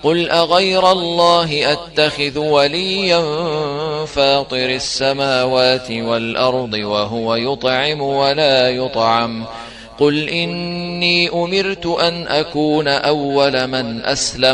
قل أغير الله أتخذ وليا فاطر السماوات والأرض وهو يطعم ولا يطعم قل إني أمرت أن أكون أول من أسلم